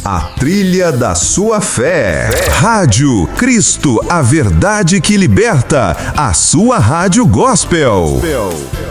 A trilha da sua fé. Rádio Cristo, a verdade que liberta. A sua rádio gospel.